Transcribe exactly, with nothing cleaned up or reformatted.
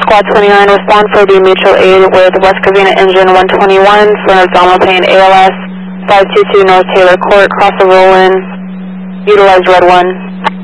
Squad twenty-nine, respond for the mutual aid with West Covina engine one twenty-one for abdominal pain A L S, five two two North Taylor Court, cross the Roland, utilize red one.